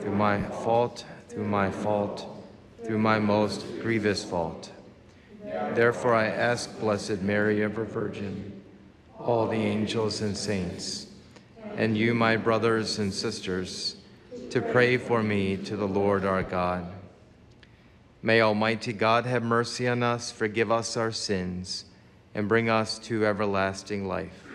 through my fault, through my most grievous fault. Therefore I ask Blessed Mary, ever Virgin, all the angels and saints, and you, my brothers and sisters, to pray for me to the Lord our God. May Almighty God have mercy on us, forgive us our sins, and bring us to everlasting life.